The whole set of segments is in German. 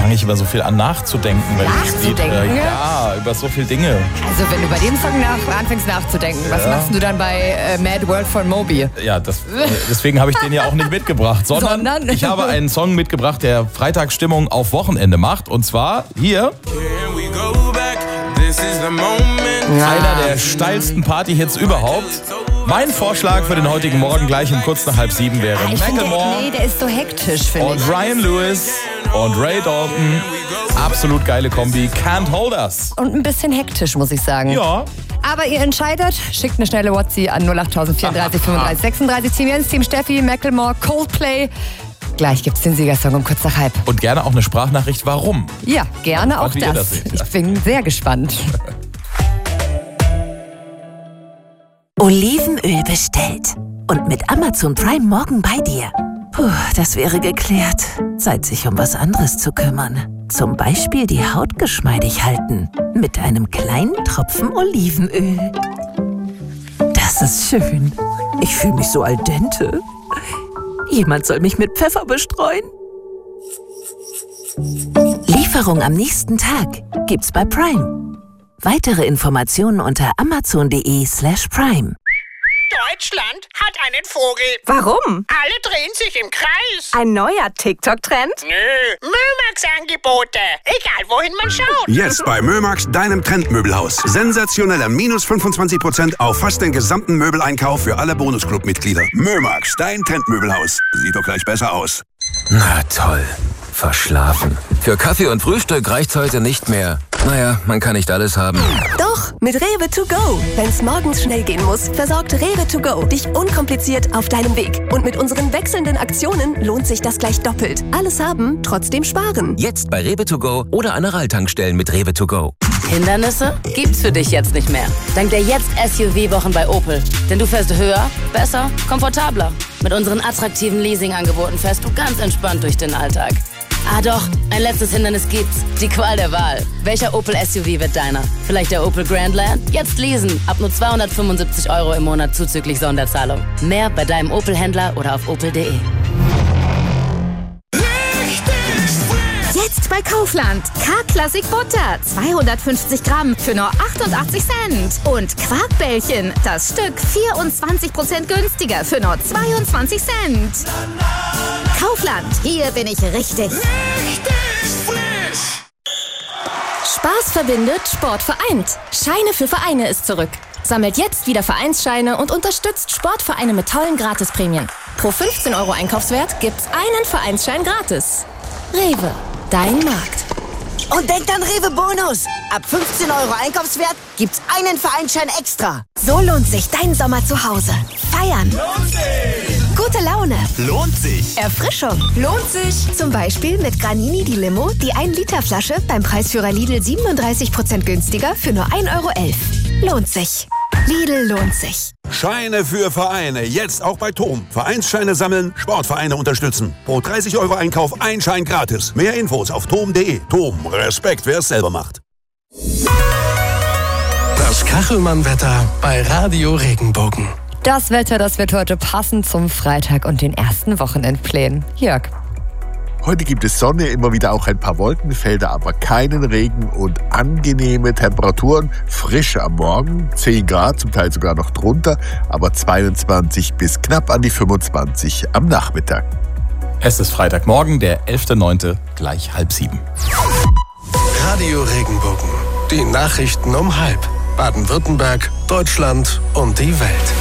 fange ich über so viel an nachzudenken. Nachzudenken? Ja, über so viele Dinge. Also wenn du bei dem Song anfängst nachzudenken, was machst du dann bei Mad World von Moby? Ja, deswegen habe ich den ja auch nicht mitgebracht, sondern ich habe einen Song mitgebracht, der Freitagsstimmung auf Wochenende macht. Und zwar hier. Einer der steilsten Party-Hits überhaupt. Mein Vorschlag für den heutigen Morgen gleich um kurz nach 6:30 wäre Macklemore. Der ist so hektisch, finde ich. Und Ryan Lewis und Ray Dalton. Absolut geile Kombi. Can't Hold Us. Und ein bisschen hektisch, muss ich sagen. Ja. Aber ihr entscheidet, schickt eine schnelle WhatsApp an 08034 35 36. Team Jens, Team Steffi, Macklemore, Coldplay. Gleich gibt's den Siegersong um kurz nach 6:30. Und gerne auch eine Sprachnachricht, warum. Ja, gerne auch wie ihr das. das seht. Ich bin sehr gespannt. Olivenöl bestellt. Und mit Amazon Prime morgen bei dir. Puh, das wäre geklärt. Zeit, sich um was anderes zu kümmern. Zum Beispiel die Haut geschmeidig halten. Mit einem kleinen Tropfen Olivenöl. Das ist schön. Ich fühle mich so al dente. Jemand soll mich mit Pfeffer bestreuen. Lieferung am nächsten Tag gibt's bei Prime. Weitere Informationen unter amazon.de/prime. Deutschland hat einen Vogel. Warum? Alle drehen sich im Kreis. Ein neuer TikTok-Trend? Nö, Mömax-Angebote. Egal, wohin man schaut. Jetzt bei Mömax, deinem Trendmöbelhaus. Sensationelle -25% auf fast den gesamten Möbeleinkauf für alle Bonusclub-Mitglieder. Mömax, dein Trendmöbelhaus. Sieht doch gleich besser aus. Na toll. Verschlafen. Für Kaffee und Frühstück reicht's heute nicht mehr. Naja, man kann nicht alles haben. Doch, mit Rewe to go. Wenn's morgens schnell gehen muss, versorgt Rewe to go dich unkompliziert auf deinem Weg. Und mit unseren wechselnden Aktionen lohnt sich das gleich doppelt. Alles haben, trotzdem sparen. Jetzt bei Rewe to go oder an der Ralltankstellen mit Rewe to go. Hindernisse gibt's für dich jetzt nicht mehr. Dank der Jetzt-SUV-Wochen bei Opel. Denn du fährst höher, besser, komfortabler. Mit unseren attraktiven Leasing-Angeboten fährst du ganz entspannt durch den Alltag. Ah doch, ein letztes Hindernis gibt's. Die Qual der Wahl. Welcher Opel SUV wird deiner? Vielleicht der Opel Grandland? Jetzt leasen. Ab nur 275 € im Monat zuzüglich Sonderzahlung. Mehr bei deinem Opel-Händler oder auf opel.de. Jetzt bei Kaufland. K-Classic Butter. 250 Gramm für nur 88 Cent. Und Quarkbällchen. Das Stück 24% günstiger für nur 22 Cent. Kaufland. Hier bin ich richtig. Spaß verbindet, Sport vereint. Scheine für Vereine ist zurück. Sammelt jetzt wieder Vereinsscheine und unterstützt Sportvereine mit tollen Gratisprämien. Pro 15 € Einkaufswert gibt's einen Vereinsschein gratis. Rewe, dein Markt. Und denkt an Rewe Bonus. Ab 15 € Einkaufswert gibt's einen Vereinsschein extra. So lohnt sich dein Sommer zu Hause. Feiern. Lohnt sich. Gute Laune. Lohnt sich. Erfrischung. Lohnt sich. Zum Beispiel mit Granini die Limo, die 1-Liter-Flasche beim Preisführer Lidl 37% günstiger für nur 1,11 €. Lohnt sich. Lidl lohnt sich. Scheine für Vereine. Jetzt auch bei TOM. Vereinsscheine sammeln, Sportvereine unterstützen. Pro 30 € Einkauf ein Schein gratis. Mehr Infos auf tom.de. TOM. Respekt, wer es selber macht. Das Kachelmann-Wetter bei Radio Regenbogen. Das Wetter, das wird heute passen zum Freitag und den ersten Wochenendplänen. Jörg. Heute gibt es Sonne, immer wieder auch ein paar Wolkenfelder, aber keinen Regen und angenehme Temperaturen. Frisch am Morgen, 10 Grad, zum Teil sogar noch drunter, aber 22 bis knapp an die 25 am Nachmittag. Es ist Freitagmorgen, der 11.09., gleich 6:30. Radio Regenbogen. Die Nachrichten um 12:30. Baden-Württemberg, Deutschland und die Welt.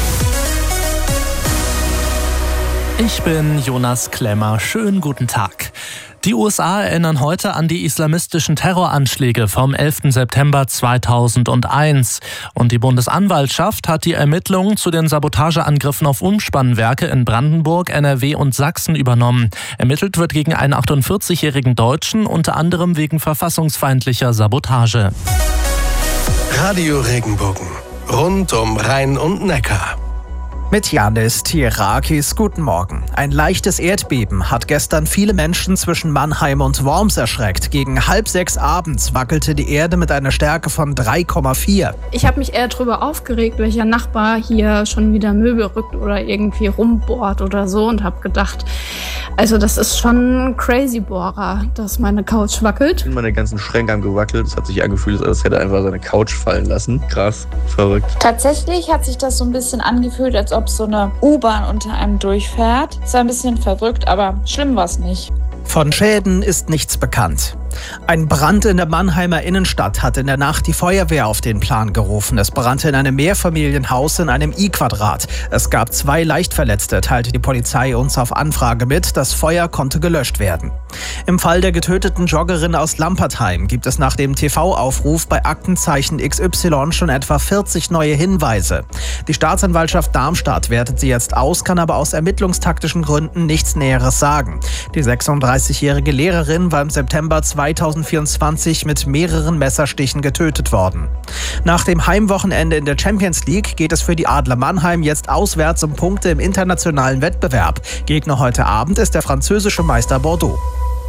Ich bin Jonas Klemmer. Schönen guten Tag. Die USA erinnern heute an die islamistischen Terroranschläge vom 11. September 2001. Und die Bundesanwaltschaft hat die Ermittlungen zu den Sabotageangriffen auf Umspannwerke in Brandenburg, NRW und Sachsen übernommen. Ermittelt wird gegen einen 48-jährigen Deutschen, unter anderem wegen verfassungsfeindlicher Sabotage. Radio Regenbogen. Rund um Rhein und Neckar. Mit Janis Tierakis guten Morgen. Ein leichtes Erdbeben hat gestern viele Menschen zwischen Mannheim und Worms erschreckt. Gegen 5:30 abends wackelte die Erde mit einer Stärke von 3,4. Ich habe mich eher darüber aufgeregt, welcher Nachbar hier schon wieder Möbel rückt oder irgendwie rumbohrt oder so und habe gedacht, also das ist schon ein crazy Bohrer, dass meine Couch wackelt. Meine ganzen Schränke haben gewackelt. Es hat sich angefühlt, als hätte er einfach seine Couch fallen lassen. Krass, verrückt. Tatsächlich hat sich das so ein bisschen angefühlt, als ob so eine U-Bahn unter einem durchfährt. Es war ein bisschen verrückt, aber schlimm war es nicht. Von Schäden ist nichts bekannt. Ein Brand in der Mannheimer Innenstadt hat in der Nacht die Feuerwehr auf den Plan gerufen. Es brannte in einem Mehrfamilienhaus in einem I-Quadrat. Es gab 2 Leichtverletzte, teilte die Polizei uns auf Anfrage mit. Das Feuer konnte gelöscht werden. Im Fall der getöteten Joggerin aus Lampertheim gibt es nach dem TV-Aufruf bei Aktenzeichen XY schon etwa 40 neue Hinweise. Die Staatsanwaltschaft Darmstadt wertet sie jetzt aus, kann aber aus ermittlungstaktischen Gründen nichts Näheres sagen. Die 36-jährige Lehrerin war im September 2024 mit mehreren Messerstichen getötet worden. Nach dem Heimwochenende in der Champions League geht es für die Adler Mannheim jetzt auswärts um Punkte im internationalen Wettbewerb. Gegner heute Abend ist der französische Meister Bordeaux.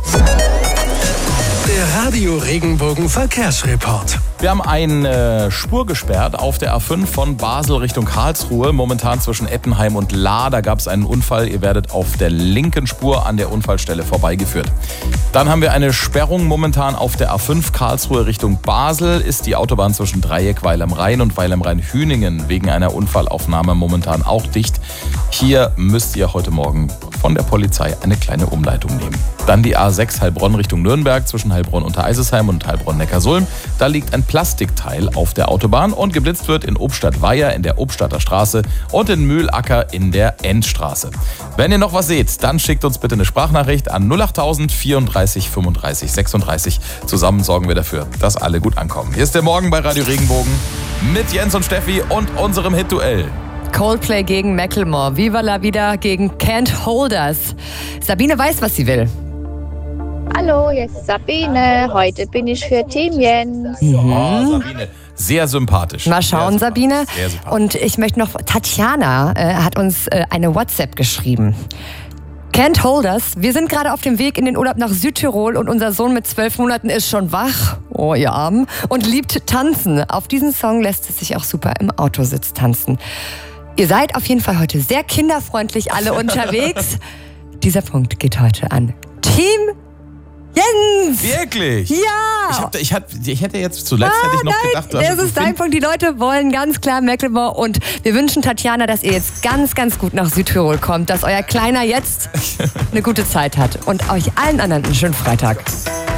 Der Radio Regenbogen Verkehrsreport. Wir haben eine Spur gesperrt auf der A5 von Basel Richtung Karlsruhe. Momentan zwischen Eppenheim und Lahr. Da gab es einen Unfall. Ihr werdet auf der linken Spur an der Unfallstelle vorbeigeführt. Dann haben wir eine Sperrung momentan auf der A5 Karlsruhe Richtung Basel. Ist die Autobahn zwischen Dreieck Weil am Rhein und Weil am Rhein-Hüningen wegen einer Unfallaufnahme momentan auch dicht. Hier müsst ihr heute Morgen von der Polizei eine kleine Umleitung nehmen. Dann die A6 Heilbronn Richtung Nürnberg zwischen Heilbronn unter Eisesheim und Heilbronn-Neckarsulm. Da liegt ein Plastikteil auf der Autobahn und geblitzt wird in Obstadt-Weiher in der Obstadter Straße und in Mühlacker in der Endstraße. Wenn ihr noch was seht, dann schickt uns bitte eine Sprachnachricht an 08000 34 35 36. Zusammen sorgen wir dafür, dass alle gut ankommen. Hier ist der Morgen bei Radio Regenbogen mit Jens und Steffi und unserem Hit-Duell. Coldplay gegen Macklemore, Viva la Vida gegen Can't Hold Us. Sabine weiß, was sie will. Hallo, hier ist Sabine. Heute bin ich für Team Jens. Oh, Sabine, sehr sympathisch. Mal schauen, sehr Sabine. Sehr sympathisch. Und ich möchte noch, Tatjana hat uns eine WhatsApp geschrieben. Can't Hold Us. Wir sind gerade auf dem Weg in den Urlaub nach Südtirol und unser Sohn mit 12 Monaten ist schon wach, oh ihr Armen, und liebt tanzen. Auf diesen Song lässt es sich auch super im Autositz tanzen. Ihr seid auf jeden Fall heute sehr kinderfreundlich alle unterwegs. Dieser Punkt geht heute an Team Jens! Wirklich? Ja! Ich hätte jetzt zuletzt noch gedacht, das ist dein Punkt. Die Leute wollen ganz klar Macklemore und wir wünschen Tatjana, dass ihr jetzt ganz, ganz gut nach Südtirol kommt, dass euer Kleiner jetzt eine gute Zeit hat und euch allen anderen einen schönen Freitag.